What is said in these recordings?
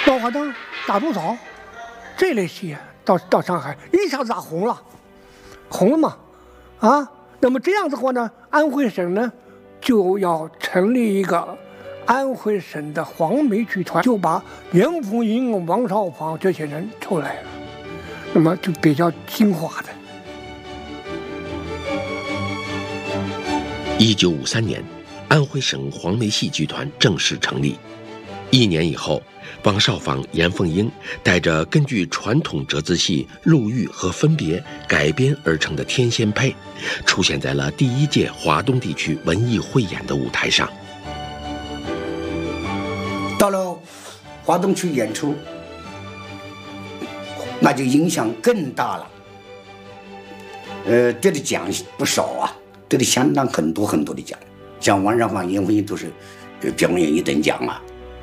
稻花灯、大毒草这类戏到上海一下子红了嘛，啊，那么这样子的话呢，安徽省呢就要成立一个安徽省的黄梅剧团，就把严凤英、王少舫这些人出来了，那么就比较精华的。 1953年，安徽省黄梅戏剧团正式成立。1年以后，王少舫、严凤英带着根据传统折子戏《陆玉》和《分别》改编而成的《天仙配》，出现在了第1届华东地区文艺汇演的舞台上。 到了华东区演出，那就影响更大了。得的奖不少啊，得的相当很多的奖，像王少舫、严凤英都是表演1等奖啊。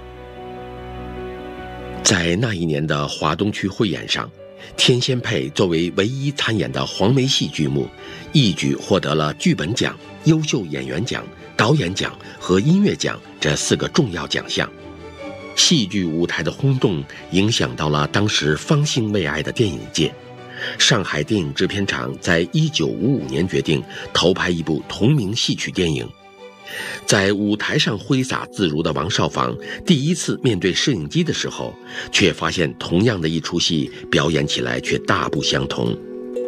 在那一年的华东区汇演上，《天仙配》作为唯一参演的黄梅戏剧目，一举获得了剧本奖、优秀演员奖、导演奖和音乐奖这4个重要奖项。戏剧舞台的轰动影响到了当时方兴未艾的电影界。上海电影制片厂在1955年决定投拍一部同名戏曲电影。在舞台上挥洒自如的王少舫第一次面对摄影机的时候，却发现同样的一出戏表演起来却大不相同。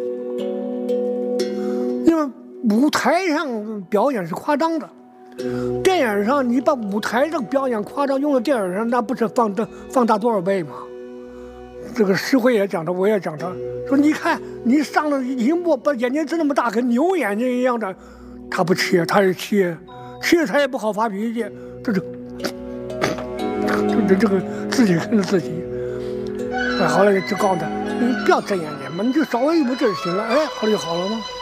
因为舞台上表演是夸张的，电影上你把舞台上表演夸张用到电影上，那不是放大多少倍吗？这个石辉也讲的，我也讲的，说你看你上了荧幕，把眼睛睁那么大，跟牛眼睛一样的，他不切，他是切他也不好发脾气，这个自己跟着自己。后来就告诉他，你不要睁眼睛嘛，你就稍微一不这就行了，哎，后来就好了吗？